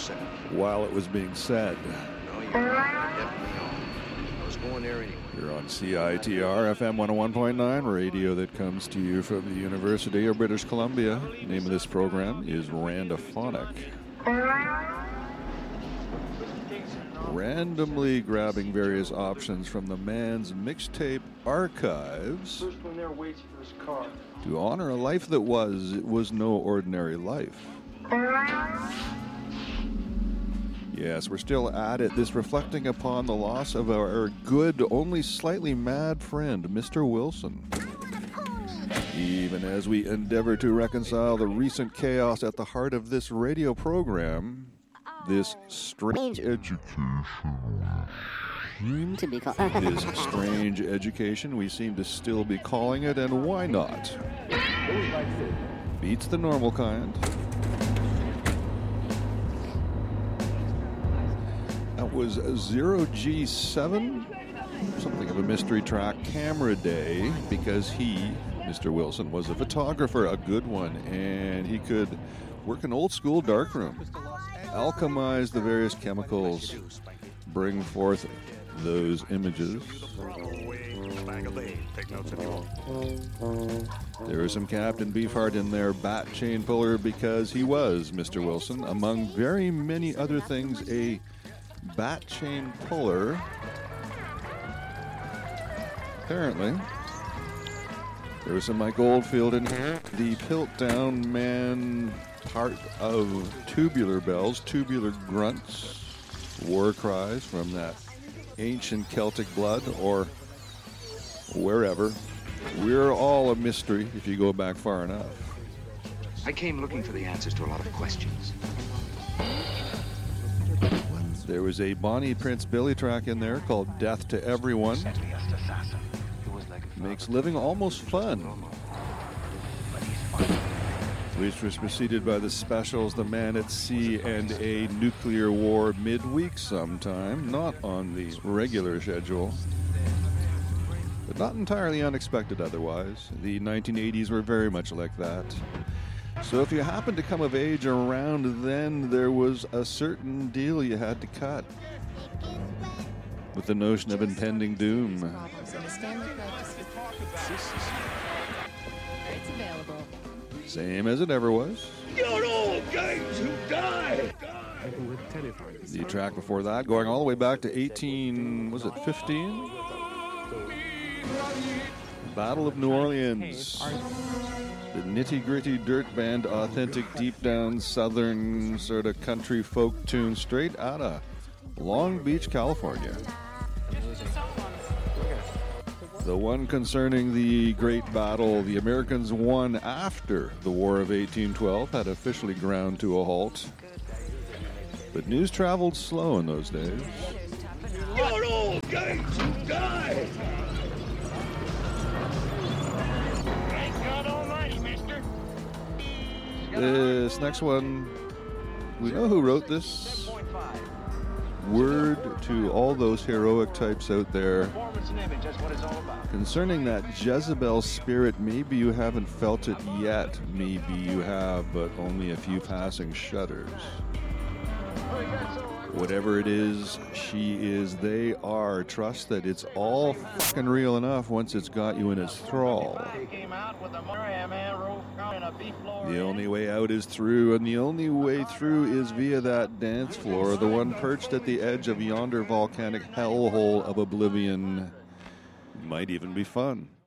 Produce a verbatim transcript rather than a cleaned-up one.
while it was being said. No, you're right. Definitely on. I was going there anyway. You're on C I T R F M one oh one point nine, radio that comes to you from the University of British Columbia. The name of this program is Randophonic. Randomly grabbing various options from the man's mixtape archives to honor a life that was, it was no ordinary life. Yes, we're still at it, this reflecting upon the loss of our good, only slightly mad friend, Mister Wilson. Even as we endeavor to reconcile the recent chaos at the heart of this radio program, this strange education. To be called. This strange education, we seem to still be calling it, and why not? Beats the normal kind. That was zero G seven, something of a mystery track, Camera Day, because he, Mister Wilson, was a photographer, a good one, and he could work an old school darkroom, alchemize the various chemicals, bring forth those images. There was some Captain Beefheart in there, bat chain puller, because he was, Mister Wilson, among very many other things, a bat chain puller. Apparently. There was some Mike Oldfield in here, the Piltdown Man part of Tubular Bells, Tubular Grunts, war cries from that ancient Celtic blood or wherever. We're all a mystery if you go back far enough. I came looking for the answers to a lot of questions. There was a Bonnie Prince Billy track in there called Death to Everyone. Makes living almost fun. Which was preceded by the specials, The Man at Sea and a Nuclear War midweek sometime, not on the regular schedule. But not entirely unexpected otherwise. The nineteen eighties were very much like that. So if you happened to come of age around then, there was a certain deal you had to cut. With the notion of impending doom. It's available. Same as it ever was. You're all going to die! The track before that, going all the way back to eighteen, was it fifteen? Battle of New Orleans. The nitty-gritty dirt band, authentic, deep-down, southern sort of country folk tune straight out of Long Beach, California. The one concerning the great battle the Americans won after the War of eighteen twelve had officially ground to a halt. But news traveled slow in those days. You're all going to die! Thank God Almighty, mister. This next one, we know who wrote this. Word to all those heroic types out there concerning that Jezebel spirit. Maybe you haven't felt it yet. Maybe you have, but only a few passing shudders. Whatever it is, she is, they are. Trust that it's all fucking real enough once it's got you in its thrall. The only way out is through, and the only way through is via that dance floor, the one perched at the edge of yonder volcanic hellhole of oblivion. Might even be fun.